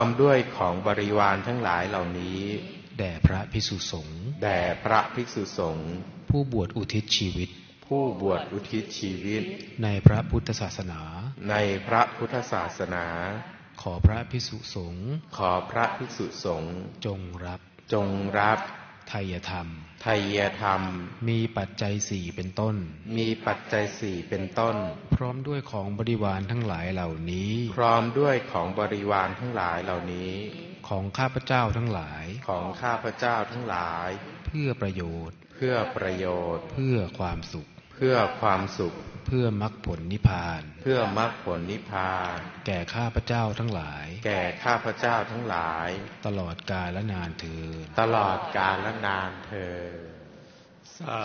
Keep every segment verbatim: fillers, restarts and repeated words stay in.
พร้อมด้วยของบริวารทั้งหลายเหล่านี้แด่พระภิกษุสงฆ์แด่พระภิกษุสงฆ์ผู้บวชอุทิศชีวิตผู้บวชอุทิศชีวิตในพระพุทธศาสนาในพระพุทธศาสนาขอพระภิกษุสงฆ์ขอพระภิกษุสงฆ์จงรับจงรับไทยธรรมไทยธรรมมีปัจจัยสี่เป็นต้นมีปัจจัยสี่เป็นต้นพร้อมด้วยของบริวารทั้งหลายเหล่านี้พร้อมด้วยของบริวารทั้งหลายเหล่านี้ของข้าพเจ้าทั้งหลายของข้าพเจ้าทั้งหลายเพื่อประโยชน์เพื่อประโยชน์เพื่อความสุขเพื่อความสุขเพื่อมรรคผลนิพพานเพื่อมรรคผลนิพพานแก่ข้าพเจ้าทั้งหลายแก่ข้าพเจ้าทั้งหลายตลอดกาลและนานเทอญตลอดกาลและนานเทอญสา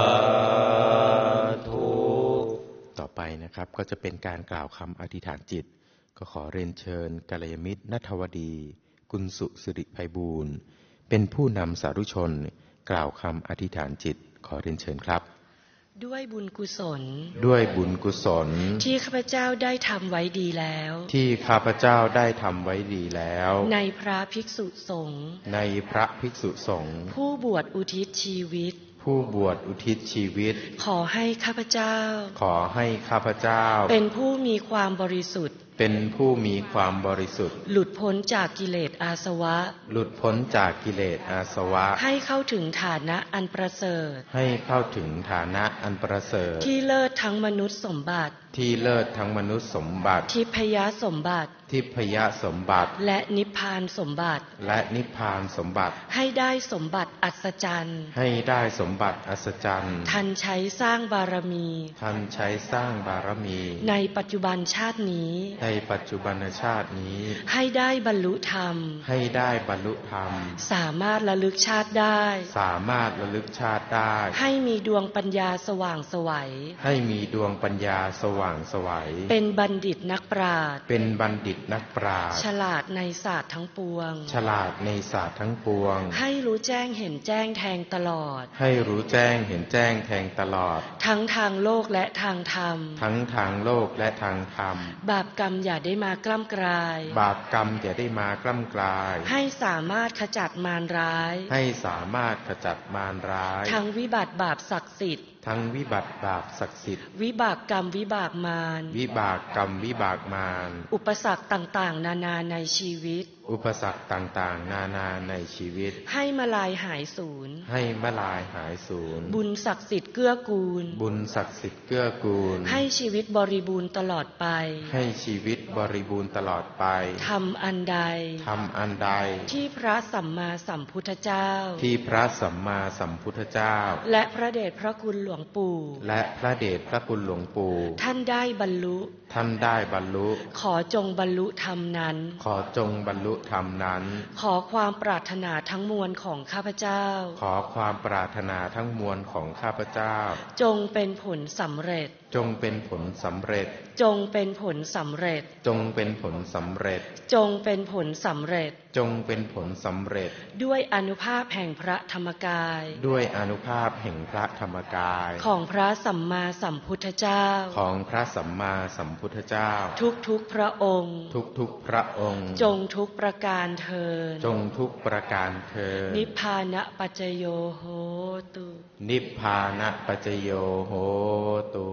ธุต่อไปนะครับก็จะเป็นการกล่าวคำอธิษฐานจิตก็ขอเรียนเชิญกัลยาณมิตรณัฐวดีกุลสุสิริไพบูลย์เป็นผู้นำสาธุชนกล่าวคำอธิษฐานจิตขอเรียนเชิญครับด้วยบุญกุศลด้วยบุญกุศลที่ข้าพเจ้าได้ทำไว้ดีแล้วที่ข้าพเจ้าได้ทำไว้ดีแล้วในพระภิกษุสงฆ์ในพระภิกษุสงฆ์ผู้บวชอุทิศชีวิตผู้บวชอุทิศชีวิตขอให้ข้าพเจ้าขอให้ข้าพเจ้าเป็นผู้มีความบริสุทธิ์เป็นผู้มีความบริสุทธิ์หลุดพ้นจากกิเลสอาสวะหลุดพ้นจากกิเลสอาสวะให้เข้าถึงฐานะอันประเสริฐให้เข้าถึงฐานะอันประเสริฐที่เลิศทั้งมนุษย์สมบัติที่เลิศทั้งมนุษย์สมบัติทิพยสมบัติทิพยสมบัติและนิพพานสมบัติและนิพพานสมบัติให้ได้สมบัติอัศจรรย์ให้ได้สมบัติอัศจรรย์ทันใช้สร้างบารมีทันใช้สร้างบารมีในปัจจุบันชาตินี้ในปัจจุบันชาตินี้ให้ได้บรรลุธรรมให้ได้บรรลุธรรมสามารถระลึกชาติได้สามารถระลึกชาติได้ให้มีดวงปัญญาสว่างไสวให้มีดวงปัญญาสว่างไสวเป็นบัณฑิตนักปราชญ์เป็นบัณฑิตนักปราชญ์ฉลาดในศาสตร์ทั้งปวงฉลาดในศาสตร์ทั้งปวงให้รู้แจ้งเห็นแจ้งแทงตลอดให้รู้แจ้งเห็นแจ้งแทงตลอดทั้งทางโลกและทางธรรมทั้งทางโลกและทางธรรมบาปกรรมอย่าได้มากล้ำกลายบาปกรรมอย่าได้มากล้ำกลายให้สามารถขจัดมารร้ายให้สามารถขจัดมารร้ายทั้งวิบัติบาปศักดิ์สิทธิ์ทั้งวิบัติบาปศักดิ์สิทธิ์วิบากกรรมวิบากมารวิบากกรรมวิบากมารอุปสรรคต่างๆนานาในชีวิตอุปสรรคต่างๆนานาในชีวิตให้มาลายหายสูญให้มาลายหายสูญบุญศักดิ์สิทธิ์เกื้อกูลบุญศักดิ์สิทธิ์เกื้อกูลให้ชีวิตบริบูรณ์ตลอดไปให้ชีวิตบริบูรณ์ตลอดไปทำอันใดทำอันใดที่พระสัมมาสัมพุทธเจ้าที่พระสัมมาสัมพุทธเจ้าและพระเดชพระคุณหลวงปู่และพระเดชพระคุณหลวงปู่ท่านได้บรรลุท่านได้บรรลุขอจงบรรลุธรรมนั้นขอจงบรรลุธรรมนั้นขอความปรารถนาทั้งมวลของข้าพเจ้าขอความปรารถนาทั้งมวลของข้าพเจ้าจงเป็นผลสำเร็จจงเป็นผลสำเร็จจงเป็นผลสำเร็จจงเป็นผลสำเร็จจงเป็นผลสำเร็จจงเป็นผลสำเร็จด้วยอานุภาพแห่งพระธรรมกายด้วยอานุภาพแห่งพระธรรมกายของพระสัมมาสัมพุทธเจ้าของพระสัมมาสัมพุทธเจ้าทุกทุกพระองค์ทุกทุกพระองค์จงทุกประการเทินจงทุกประการเทินนิพพานะปัจจโยโหตุนิพพานะปัจจโยโหตุ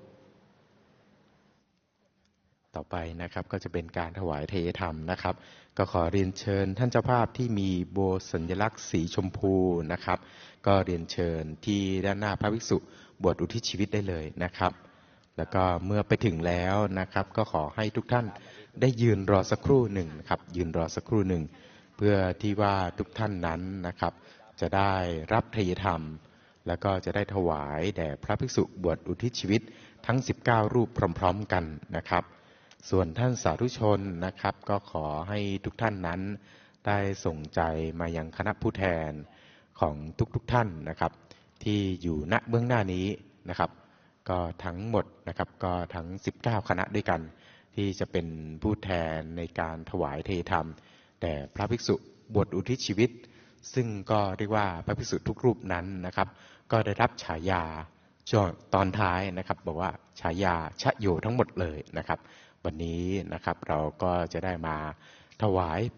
ต่อไปนะครับก็จะเป็นการถวายเทยธรรมนะครับก็ขอเรียนเชิญท่านเจ้าภาพที่มีโบสัญลักษณ์สีชมพูนะครับก็เรียนเชิญที่ด้านหน้าพระภิกษุบวชอุทิศชีวิตได้เลยนะครับแล้วก็เมื่อไปถึงแล้วนะครับก็ขอให้ทุกท่านได้ยืนรอสักครู่หนึ่งครับยืนรอสักครู่หนึ่งเพื่อที่ว่าทุกท่านนั้นนะครับจะได้รับเทยธรรมแล้วก็จะได้ถวายแด่พระภิกษุบวชอุทิศชีวิตทั้งสิบเก้ารูปพร้อมๆกันนะครับส่วนท่านสาธุชนนะครับก็ขอให้ทุกท่านนั้นได้ส่งใจมายังคณะผู้แทนของทุกๆท่านนะครับที่อยู่ณเบื้องหน้านี้นะครับก็ทั้งหมดนะครับก็ทั้งสิบเก้าคณะด้วยกันที่จะเป็นผู้แทนในการถวายเทยธรรมแด่พระภิกษุบวชอุทิศชีวิตซึ่งก็เรียกว่าพระภิกษุทุกรูปนั้นนะครับก็ได้รับฉายาตอนท้ายนะครับบอกว่าฉายาชโยทั้งหมดเลยนะครับวันนี้นะครับเราก็จะได้มาถวาย